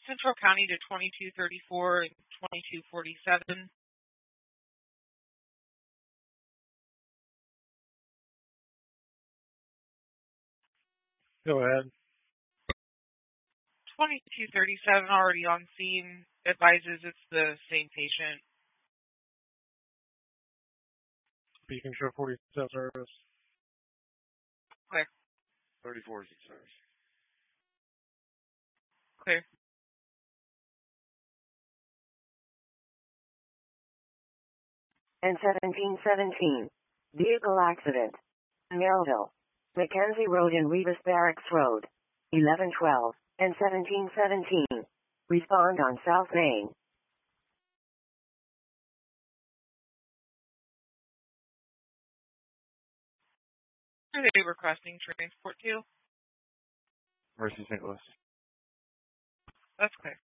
Central County to 2234 and 2247. Go ahead. 2237 already on scene, advises it's the same patient. Beacon Show 47 service. Clear. 34 is in service. Clear. And 1717. Vehicle accident. Melville. Mackenzie Road and Revis Barracks Road. 1112 and 1717. Respond on South Main. Who are they requesting transport to? Mercy St. Louis. That's clear.